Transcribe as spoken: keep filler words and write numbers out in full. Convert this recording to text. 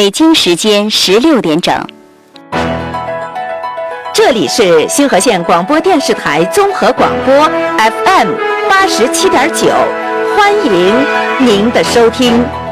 北京时间十六点整。 这里是新河县广播电视台综合广播 F M 八十七点九，欢迎您的收听。